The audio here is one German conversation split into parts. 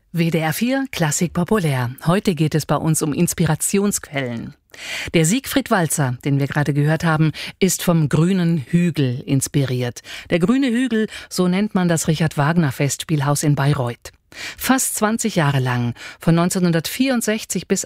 WDR 4 Klassik populär. Heute geht es bei uns um Inspirationsquellen. Der Siegfried Walzer, den wir gerade gehört haben, ist vom Grünen Hügel inspiriert. Der Grüne Hügel, so nennt man das Richard-Wagner-Festspielhaus in Bayreuth. Fast 20 Jahre lang, von 1964 bis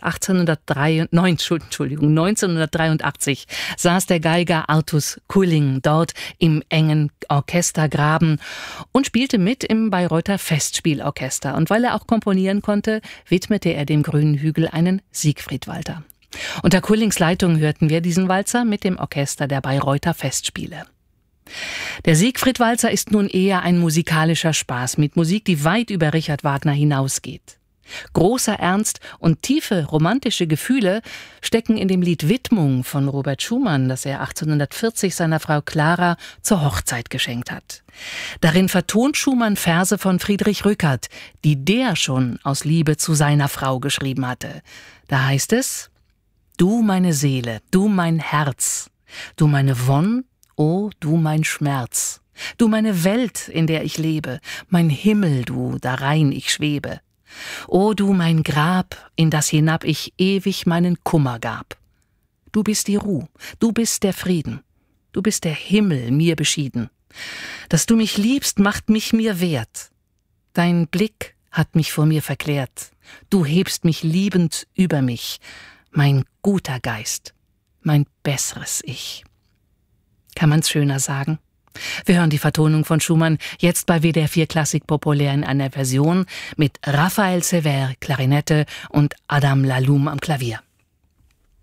1983, saß der Geiger Artus Kulling dort im engen Orchestergraben und spielte mit im Bayreuther Festspielorchester. Und weil er auch komponieren konnte, widmete er dem Grünen Hügel einen Siegfried Walzer. Unter Kullings Leitung hörten wir diesen Walzer mit dem Orchester der Bayreuther Festspiele. Der Siegfried Walzer ist nun eher ein musikalischer Spaß mit Musik, die weit über Richard Wagner hinausgeht. Großer Ernst und tiefe romantische Gefühle stecken in dem Lied Widmung von Robert Schumann, das er 1840 seiner Frau Clara zur Hochzeit geschenkt hat. Darin vertont Schumann Verse von Friedrich Rückert, die der schon aus Liebe zu seiner Frau geschrieben hatte. Da heißt es: Du meine Seele, du mein Herz, du meine Wonn, o du mein Schmerz, du meine Welt, in der ich lebe, mein Himmel, du, darein ich schwebe. O du mein Grab, in das hinab ich ewig meinen Kummer gab. Du bist die Ruh, du bist der Frieden, du bist der Himmel mir beschieden. Dass du mich liebst, macht mich mir wert. Dein Blick hat mich vor mir verklärt. Du hebst mich liebend über mich, mein guter Geist, mein besseres Ich. Kann man's schöner sagen? Wir hören die Vertonung von Schumann jetzt bei WDR 4 Klassik populär in einer Version mit Raphael Sever Klarinette und Adam Laloum am Klavier.